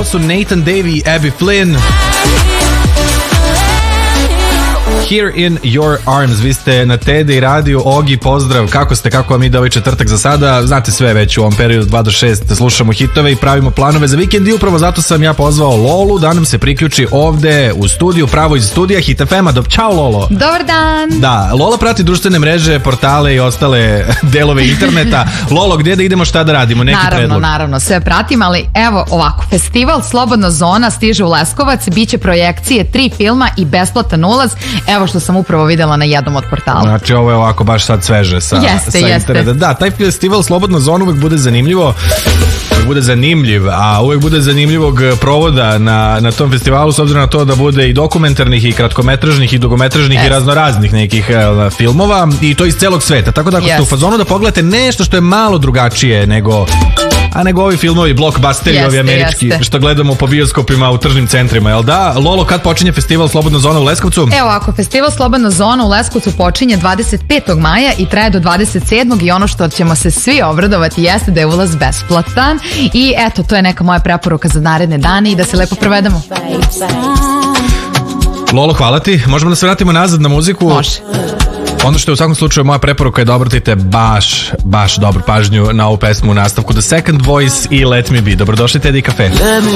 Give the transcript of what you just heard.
su Nathan Davey i Abby Flynn. Here in your arms. Vi ste na Tede i radiju. Ogi, pozdrav, kako ste, kako vam ide ovaj četvrtak za sada? Znate sve već u ovom periodu 2 do 6 slušamo hitove i pravimo planove za vikend i upravo zato sam ja pozvao Lolu da nam se priključi ovde u studiju, pravo iz studija Hit FM-a. Ćao Lolo. Dobar dan. Da, Lola prati društvene mreže, portale i ostale delove interneta. Lolo, gdje da idemo, šta da radimo? Neki predlog? Naravno, sve pratim, ali evo ovako, festival Slobodna zona stiže u Leskovac, biće projekcije 3 filma i besplatan ulaz. Evo što sam upravo videla na jednom od portala. Znači ovo je ovako baš sad sveže sa interneta. Da, taj festival Slobodna zona uvek bude zanimljivo. Bude zanimljiv, a uvek bude zanimljivog provoda na tom festivalu, s obzirom na to da bude i dokumentarnih i kratkometražnih i dugometražnih i raznoraznih nekih filmova i to iz celog sveta. Tako da ako ste u fazonu da pogledate nešto što je malo drugačije nego ovi filmovi, blockbusteri, ovi američki, što gledamo po bioskopima u tržnim centrima, jel da? Lolo, kad počinje festival Slobodna zona u Leskovcu? Evo ako, festival Slobodna zona u Leskovcu počinje 25. maja i traje do 27. i ono što ćemo se svi obradovati jeste da je ulaz besplatan i eto, to je neka moja preporuka za naredne dane i da se lepo provedemo. Lolo, hvala ti. Možemo da se vratimo nazad na muziku? Može. Ono što je u svakom slučaju moja preporuka je da obratite baš dobru pažnju na ovu pesmu u nastavku The Second Voice i Let Me Be. Dobrodošli Teddy Cafe.